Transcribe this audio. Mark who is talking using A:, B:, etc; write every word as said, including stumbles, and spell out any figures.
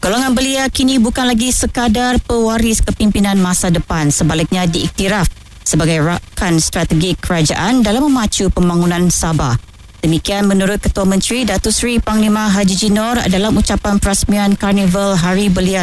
A: Golongan belia kini bukan lagi sekadar pewaris kepimpinan masa depan, sebaliknya diiktiraf sebagai rakan strategi kerajaan dalam memacu pembangunan Sabah. Demikian menurut Ketua Menteri Datuk Seri Panglima Haji Jinor dalam ucapan perasmian Karnival Hari Belia